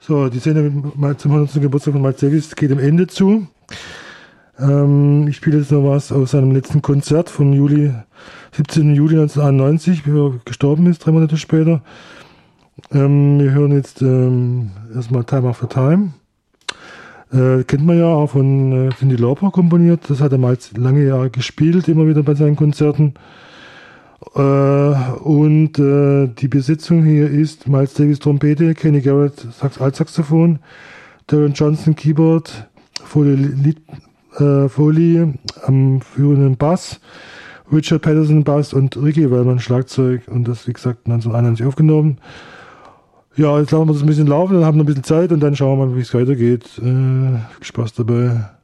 So, die Sendung zum 100. Geburtstag von Miles Davis geht dem Ende zu. Ich spiele jetzt noch was aus seinem letzten Konzert vom 17. Juli 1991, wie er gestorben ist, 3 Monate später. Wir hören jetzt erstmal Time After Time. Kennt man ja auch von Cyndi Lauper komponiert. Das hat er mal lange Jahre gespielt, immer wieder bei seinen Konzerten. Und die Besetzung hier ist Miles Davis Trompete, Kenny Garrett Altsaxophon, Darren Johnson Keyboard, Foley am führenden Bass, Richard Patterson Bass und Ricky Wellman Schlagzeug, und das, wie gesagt, 1991 aufgenommen. Ja, jetzt lassen wir das ein bisschen laufen, dann haben wir ein bisschen Zeit und dann schauen wir mal, wie es weitergeht. Viel Spaß dabei.